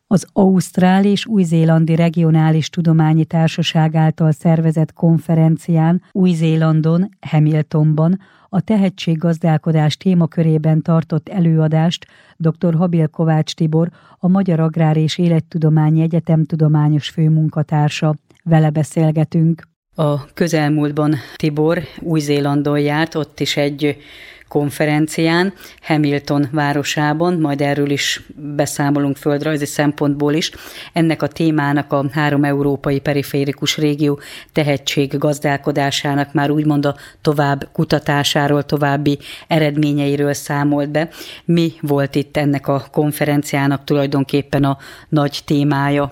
Az Ausztrál és Új-Zélandi Regionális Tudományi Társaság által szervezett konferencián Új-Zélandon, Hamiltonban a tehetséggazdálkodás témakörében tartott előadást dr. Habil Kovács Tibor, a Magyar Agrár és Élettudományi Egyetem tudományos főmunkatársa. Vele beszélgetünk. A közelmúltban Tibor Új-Zélandon járt, ott is egy konferencián, Hamilton városában, majd erről is beszámolunk földrajzi szempontból is. Ennek a témának a 3 európai periférikus régió tehetséggazdálkodásának már úgymond a tovább kutatásáról, további eredményeiről számolt be. Mi volt itt ennek a konferenciának tulajdonképpen a nagy témája?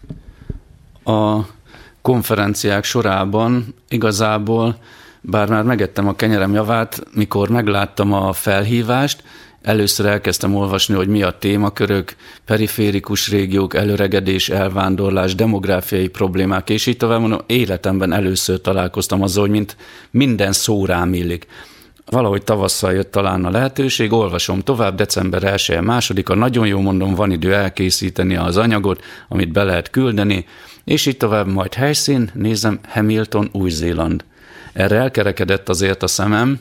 A konferenciák sorában igazából, bár már megettem a kenyerem javát, mikor megláttam a felhívást, először elkezdtem olvasni, hogy mi a témakörök, periférikus régiók, előregedés, elvándorlás, demográfiai problémák, és így tovább mondom, életemben először találkoztam azzal, hogy mint minden szó rám illik. Valahogy tavasszal jött talán a lehetőség, olvasom tovább, december 1-2, nagyon jó, mondom, van idő elkészíteni az anyagot, amit be lehet küldeni, és így tovább, majd helyszín, nézem, Hamilton, Új-Zéland. Erre elkerekedett azért a szemem,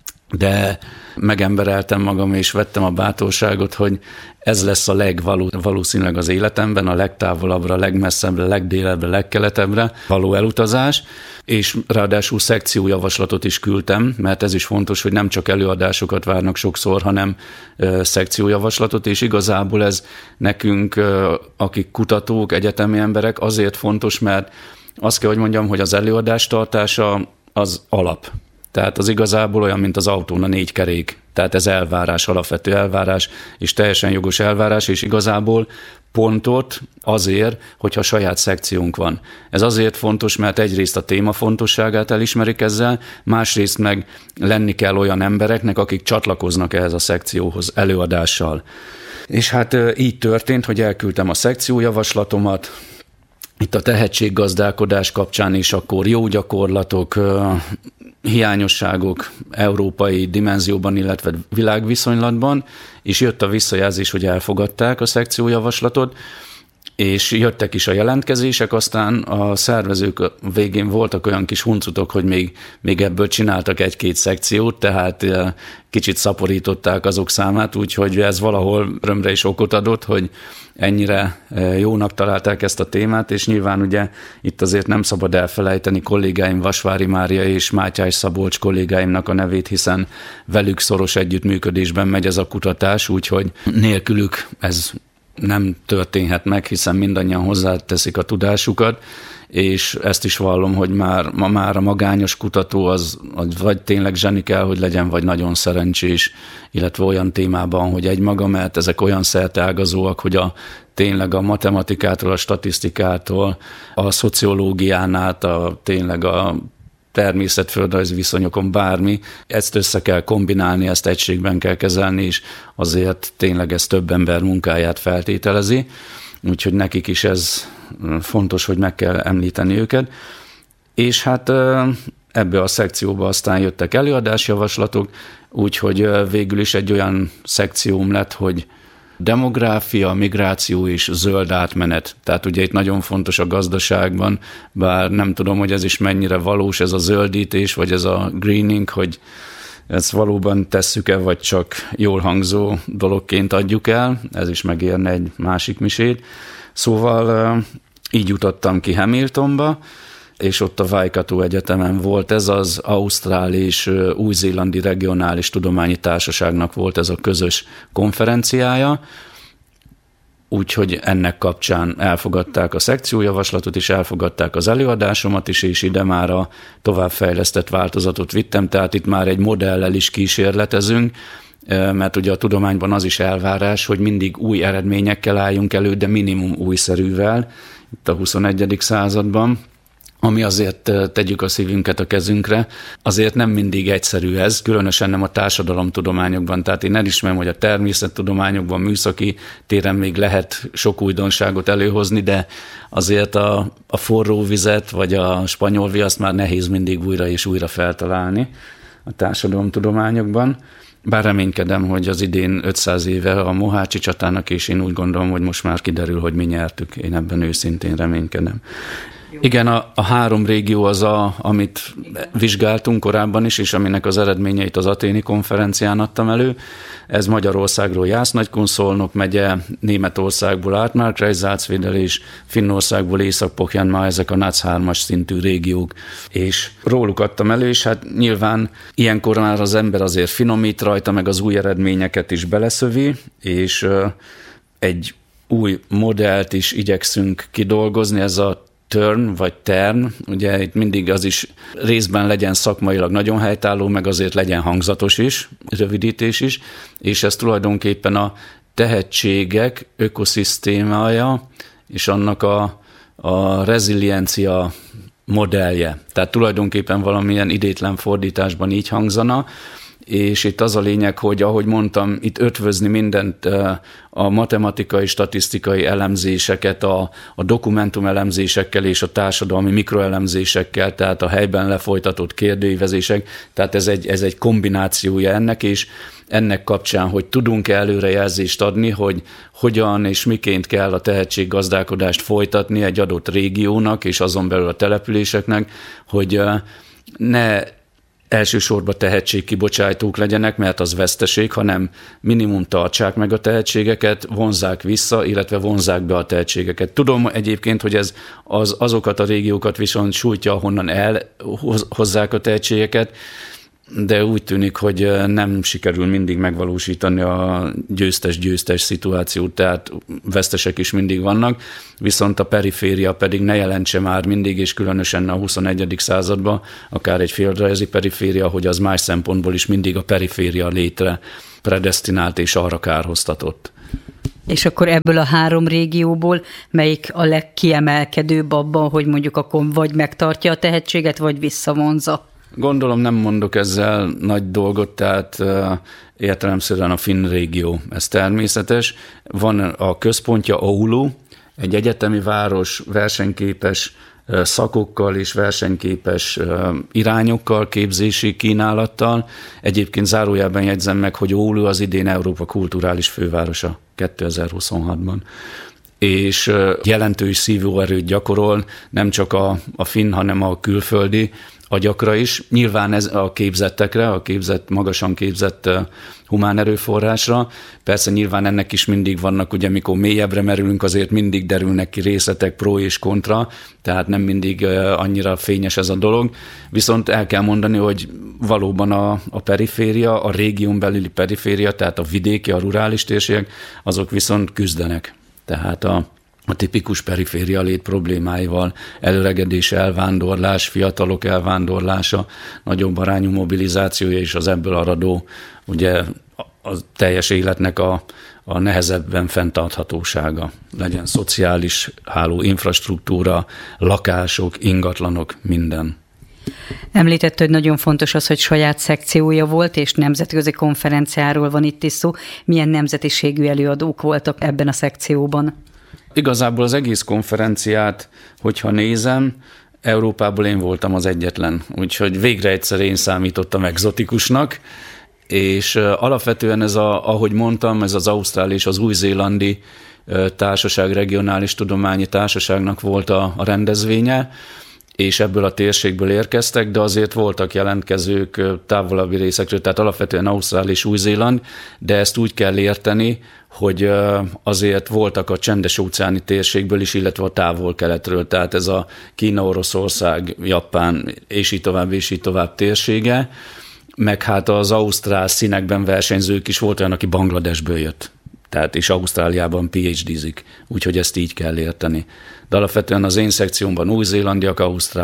de megembereltem magam, és vettem a bátorságot, hogy ez lesz a valószínűleg az életemben, a legtávolabbra, legmesszebbre, legdélebbre, legkeletebbre való elutazás, és ráadásul szekciójavaslatot is küldtem, mert ez is fontos, hogy nem csak előadásokat várnak sokszor, hanem szekciójavaslatot, és igazából ez nekünk, akik kutatók, egyetemi emberek, azért fontos, mert azt kell, hogy mondjam, hogy az előadás tartása az alap. Tehát az igazából olyan, mint az autón a 4 kerék. Tehát ez elvárás, alapvető elvárás, és teljesen jogos elvárás, és igazából pontot azért, hogyha saját szekciónk van. Ez azért fontos, mert egyrészt a téma fontosságát elismerik ezzel, másrészt meg lenni kell olyan embereknek, akik csatlakoznak ehhez a szekcióhoz előadással. És hát így történt, hogy elküldtem a szekciójavaslatomat, itt a tehetséggazdálkodás kapcsán is akkor jó gyakorlatok, hiányosságok európai dimenzióban, illetve világviszonylatban, és jött a visszajelzés, hogy elfogadták a szekciójavaslatot, és jöttek is a jelentkezések, aztán a szervezők végén voltak olyan kis huncutok, hogy még ebből csináltak 1-2 szekciót, tehát kicsit szaporították azok számát, úgyhogy ez valahol örömre is okot adott, hogy ennyire jónak találták ezt a témát, és nyilván ugye itt azért nem szabad elfelejteni kollégáim, Vasvári Mária és Mátyás Szabolcs kollégáimnak a nevét, hiszen velük szoros együttműködésben megy ez a kutatás, úgyhogy nélkülük ez nem történhet meg, hiszen mindannyian hozzáteszik a tudásukat, és ezt is vallom, hogy ma már a magányos kutató az vagy tényleg zseni kell, hogy legyen, vagy nagyon szerencsés, illetve olyan témában, hogy egymaga, mert ezek olyan szerteágazóak, hogy tényleg a matematikától, a statisztikától, a szociológián át, tényleg a természetföldrajzi viszonyokon bármi, ezt össze kell kombinálni, ezt egységben kell kezelni, és azért tényleg ez több ember munkáját feltételezi, úgyhogy nekik is ez fontos, hogy meg kell említeni őket. És hát ebbe a szekcióba aztán jöttek előadásjavaslatok, úgyhogy végül is egy olyan szekcióm lett, hogy demográfia, migráció és zöld átmenet. Tehát ugye itt nagyon fontos a gazdaságban, bár nem tudom, hogy ez is mennyire valós, ez a zöldítés, vagy ez a greening, hogy ezt valóban tesszük-e, vagy csak jól hangzó dologként adjuk el, ez is megérne egy másik misét. Szóval így jutottam ki Hamiltonba, és ott a Waikato Egyetemen volt ez az Ausztrál és Új-Zélandi Regionális Tudományi Társaságnak volt ez a közös konferenciája, úgyhogy ennek kapcsán elfogadták a szekciójavaslatot is, elfogadták az előadásomat is, és ide már a továbbfejlesztett változatot vittem, tehát itt már egy modellel is kísérletezünk, mert ugye a tudományban az is elvárás, hogy mindig új eredményekkel álljunk elő, de minimum újszerűvel itt a 21. században, ami azért tegyük a szívünket a kezünkre, azért nem mindig egyszerű ez, különösen nem a társadalomtudományokban, tehát én elismerem, hogy a természettudományokban, műszaki téren még lehet sok újdonságot előhozni, de azért a forró vizet, vagy a spanyol viaszt már nehéz mindig újra és újra feltalálni a társadalomtudományokban. Bár reménykedem, hogy az idén 500 éve a Mohácsi csatának, és én úgy gondolom, hogy most már kiderül, hogy mi nyertük. Én ebben őszintén reménykedem. Igen, a 3 régió az, amit vizsgáltunk korábban is, és aminek az eredményeit az athéni konferencián adtam elő. Ez Magyarországról Jász-Nagykun, Szolnok megye, Németországból Altmark, Salzwedel és Finnországból Észak-Pohjanmaa, ezek a NUTS 3-as szintű régiók. És róluk adtam elő, és hát nyilván ilyenkor már az ember azért finomít rajta, meg az új eredményeket is beleszövi, és egy új modellt is igyekszünk kidolgozni, ez a turn vagy tern, ugye itt mindig az is részben legyen szakmailag nagyon helytálló, meg azért legyen hangzatos is, rövidítés is, és ez tulajdonképpen a tehetségek ökoszisztémája, és annak a reziliencia modellje. Tehát tulajdonképpen valamilyen idétlen fordításban így hangzana, és itt az a lényeg, hogy ahogy mondtam, itt ötvözni mindent, a matematikai, statisztikai elemzéseket, a dokumentum elemzésekkel és a társadalmi mikroelemzésekkel, tehát a helyben lefolytatott kérdőívezések, tehát ez egy kombinációja ennek, és ennek kapcsán, hogy tudunk-e előrejelzést adni, hogy hogyan és miként kell a tehetséggazdálkodást folytatni egy adott régiónak, és azon belül a településeknek, hogy ne elsősorban tehetségkibocsájtók legyenek, mert az veszteség, hanem minimum tartsák meg a tehetségeket, vonzzák vissza, illetve vonzzák be a tehetségeket. Tudom egyébként, hogy ez azokat a régiókat viszont sújtja, ahonnan elhozzák a tehetségeket, de úgy tűnik, hogy nem sikerül mindig megvalósítani a győztes-győztes szituációt, tehát vesztesek is mindig vannak, viszont a periféria pedig ne jelentse már mindig, és különösen a 21. században, akár egy földrajzi periféria, hogy az más szempontból is mindig a periféria létre predesztinált és arra kárhoztatott. És akkor ebből a 3 régióból melyik a legkiemelkedőbb abban, hogy mondjuk akkor vagy megtartja a tehetséget, vagy visszavonza? Gondolom nem mondok ezzel nagy dolgot, tehát értelemszerűen a finn régió, ez természetes. Van a központja Oulu, egy egyetemi város, versenyképes szakokkal és versenyképes irányokkal, képzési kínálattal. Egyébként zárójelben jegyzem meg, hogy Oulu az idén Európa kulturális fővárosa 2026-ban. És jelentős szívóerőt gyakorol, nem csak a finn, hanem a külföldi agyakra is. Nyilván ez a képzettekre, magasan képzett humán erőforrásra. Persze nyilván ennek is mindig vannak, ugye mikor mélyebbre merülünk, azért mindig derülnek ki részletek pro és kontra, tehát nem mindig annyira fényes ez a dolog. Viszont el kell mondani, hogy valóban a periféria, a régión belüli periféria, tehát a vidéki, a rurális térségek, azok viszont küzdenek. Tehát a tipikus periféria lét problémáival, előregedés, elvándorlás, fiatalok elvándorlása, nagyobb arányú mobilizációja és az ebből aradó, ugye a teljes életnek a nehezebben fenntarthatósága. Legyen szociális háló, infrastruktúra, lakások, ingatlanok, minden. Említett, hogy nagyon fontos az, hogy saját szekciója volt, és nemzetközi konferenciáról van itt is szó. Milyen nemzetiségű előadók voltak ebben a szekcióban? Igazából az egész konferenciát, hogyha nézem, Európából én voltam az egyetlen, úgyhogy végre egyszer én számítottam egzotikusnak, és alapvetően ez ahogy mondtam, ez az ausztrál és az új-zélandi társaság, regionális tudományi társaságnak volt a rendezvénye, és ebből a térségből érkeztek, de azért voltak jelentkezők távolabbi részekről, tehát alapvetően Ausztrál és Új-Zéland, de ezt úgy kell érteni, hogy azért voltak a csendes-óceáni térségből is, illetve a távol-keletről, tehát ez a Kína, Oroszország, Japán és így tovább térsége, meg hát az ausztrál színekben versenyzők is volt olyan, aki Bangladesből jött. Tehát és Ausztráliában PhD-zik, úgyhogy ezt így kell érteni. De alapvetően az én szekciómban új-zélandiak,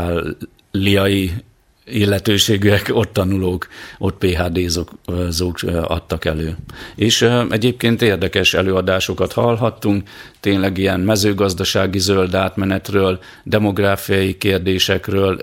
ausztráliai illetőségűek, ott tanulók, ott PhD-zók adtak elő. És egyébként érdekes előadásokat hallhattunk, tényleg ilyen mezőgazdasági zöld átmenetről, demográfiai kérdésekről,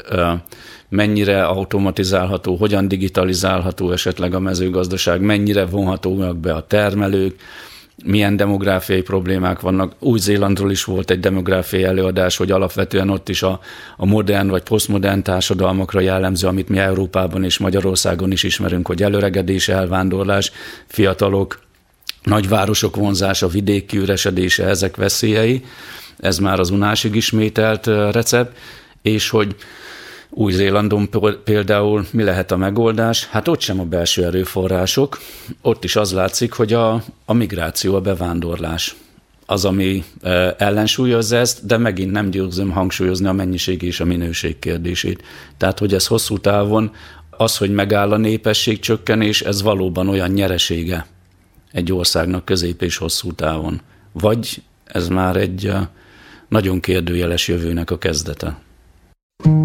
mennyire automatizálható, hogyan digitalizálható esetleg a mezőgazdaság, mennyire vonhatóak be a termelők, milyen demográfiai problémák vannak. Új-Zélandról is volt egy demográfiai előadás, hogy alapvetően ott is a modern vagy posztmodern társadalmakra jellemző, amit mi Európában és Magyarországon is ismerünk, hogy előregedés, elvándorlás, fiatalok, nagyvárosok vonzása, vidék kiüresedése, ezek veszélyei. Ez már az unásig ismételt recept, és hogy Új-Zélandon például mi lehet a megoldás? Hát ott sem a belső erőforrások, ott is az látszik, hogy a migráció, a bevándorlás az, ami ellensúlyozza ezt, de megint nem győzöm hangsúlyozni a mennyiség és a minőség kérdését. Tehát, hogy ez hosszú távon az, hogy megáll a népességcsökkenés, ez valóban olyan nyeresége egy országnak közép és hosszú távon. Vagy ez már egy nagyon kérdőjeles jövőnek a kezdete.